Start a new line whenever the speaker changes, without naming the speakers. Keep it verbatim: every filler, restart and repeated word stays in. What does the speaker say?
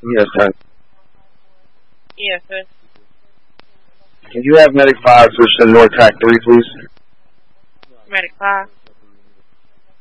Yes, sir.
Yes, sir.
Can you have Medic five switch to North Track three, please?
Medic five.